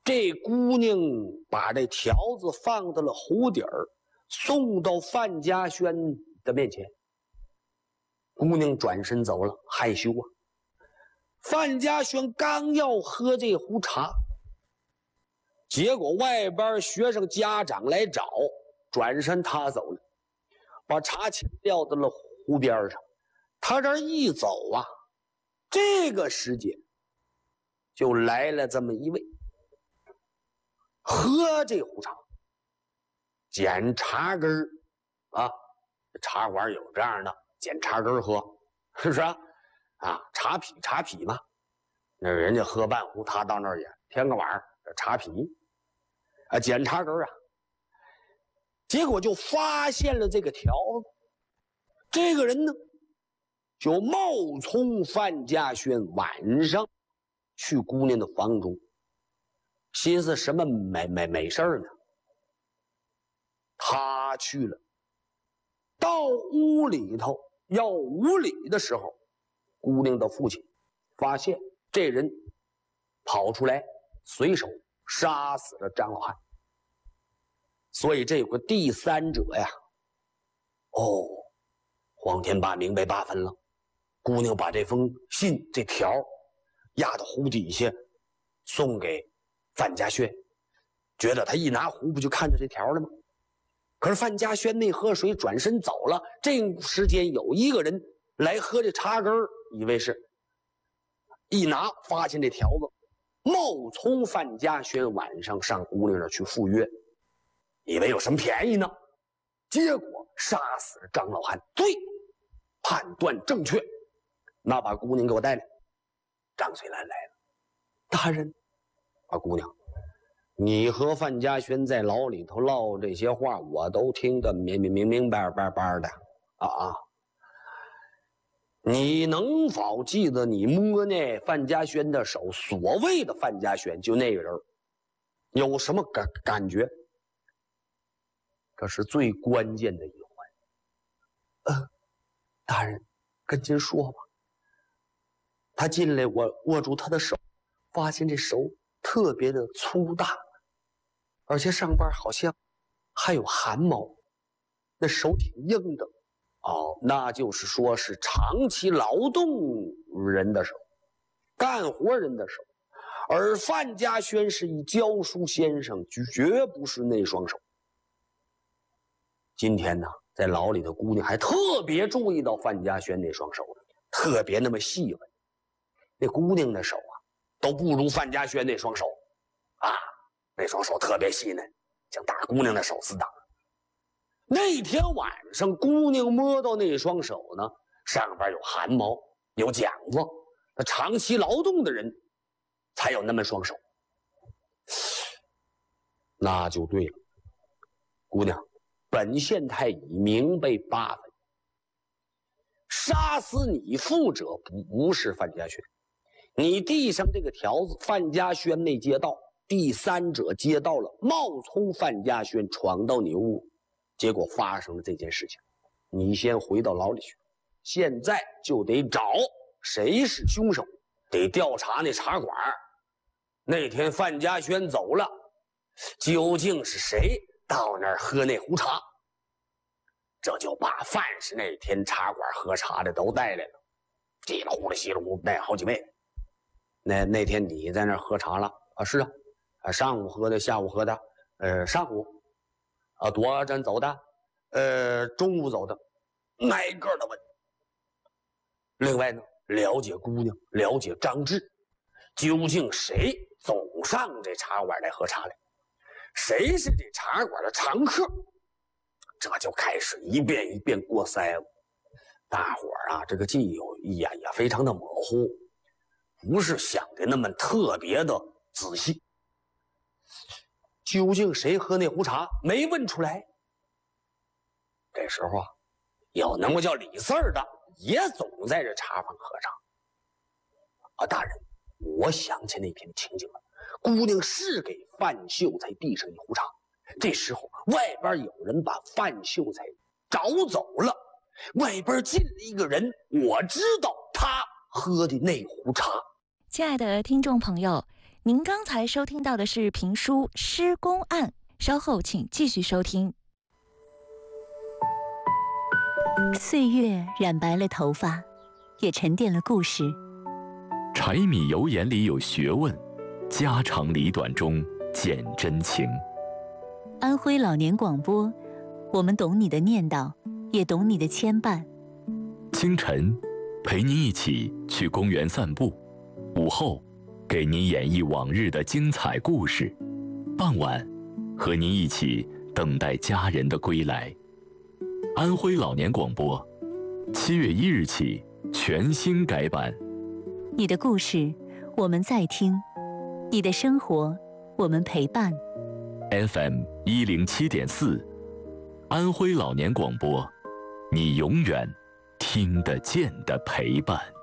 这姑娘把这条子放到了壶底儿，送到范家轩的面前。姑娘转身走了，害羞啊。范家轩刚要喝这壶茶，结果外边学生家长来找，转身他走了，把茶钱撂到了湖边上。他这一走啊，这个时间就来了这么一位，喝这壶茶，捡茶根儿啊，茶馆有这样的，捡茶根儿喝，是不是啊？茶匹嘛，那人家喝半壶，他到那儿也添个碗茶匹啊，捡茶根儿啊。结果就发现了这个条子，这个人呢就冒充范家轩，晚上去姑娘的房中，心思什么没事呢？他去了，到屋里头要无礼的时候，姑娘的父亲发现这人跑出来，随手杀死了张老汉。所以这有个第三者呀。哦，黄天霸明白八分了。姑娘把这封信这条压到壶底下，送给范家轩，觉得他一拿壶不就看着这条了吗？可是范家轩没喝水，转身走了。这时间有一个人来喝这茶根儿，以为是，一拿发现这条子，冒充范家轩晚上上姑娘那儿去赴约，以为有什么便宜呢？结果杀死了张老汉，对，判断正确。那把姑娘给我带来。张翠兰来了，大人，姑娘，你和范家轩在牢里头唠这些话，我都听得明白的啊。你能否记得你摸那范家轩的手，所谓的范家轩就那个人，有什么感觉？这是最关键的一环。大人，跟您说吧。他进来，我握住他的手，发现这手特别的粗大，而且上边好像还有汗毛，那手挺硬的。那就是说是长期劳动人的手，干活人的手。而范家轩是一教书先生，绝不是那双手。今天呢，在牢里的姑娘还特别注意到范家轩那双手，特别那么细微。那姑娘的手啊，都不如范家轩那双手啊，那双手特别细嫩，像大姑娘的手似的。那天晚上，姑娘摸到那双手呢，上边有汗毛，有茧子。那长期劳动的人才有那么双手。那就对了，姑娘，本县太乙明白八分，杀死你父者不是范家轩。你递上这个条子，范家轩没接到，第三者接到了，冒充范家轩闯到你屋，结果发生了这件事情。你先回到牢里去，现在就得找谁是凶手，得调查那茶馆。那天范家轩走了，究竟是谁到那儿喝那壶茶？这就把范氏那天茶馆喝茶的都带来了，稀里呼噜稀里呼噜带好几位。那天你在那儿喝茶了啊？是啊，上午喝的，下午喝的，上午多少走的，中午走的，挨个的问。另外呢，了解姑娘，了解张志，究竟谁总上这茶馆来喝茶来，谁是这茶馆的常客？这就开始一遍一遍过筛了。大伙儿啊，这个记忆呀也非常的模糊，不是想的那么特别的仔细。究竟谁喝那壶茶没问出来？这时候啊，有能够叫李四儿的也总在这茶坊喝茶。大人，我想起那天情景了，姑娘是给范秀才递上一壶茶，这时候外边有人把范秀才找走了，外边进了一个人，我知道他喝的那壶茶。 亲爱的听众朋友， 您刚才收听到的是评书《施公案》，稍后请继续收听。 岁月染白了头发，也沉淀了故事。 柴米油盐里有学问，家长里短中见真情。 安徽老年广播，我们懂你的念叨，也懂你的牵绊。 清晨，陪您一起去公园散步；午后，给您演绎往日的精彩故事；傍晚，和您一起等待家人的归来。安徽老年广播，7月1日起全新改版。 你的故事，我们在听；你的生活，我们陪伴。 FM 107.4，安徽老年广播，你永远听得见的陪伴。